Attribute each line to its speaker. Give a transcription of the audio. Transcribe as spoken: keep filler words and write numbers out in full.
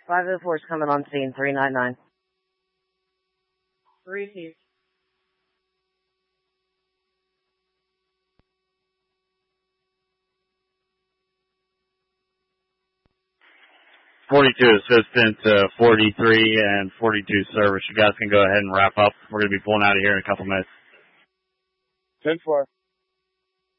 Speaker 1: five oh four is coming on scene, three nine nine.
Speaker 2: Received.
Speaker 3: forty-two assistant, uh, forty-three and forty-two service. You guys can go ahead and wrap up. We're going to be pulling out of here in a couple minutes.
Speaker 4: ten four.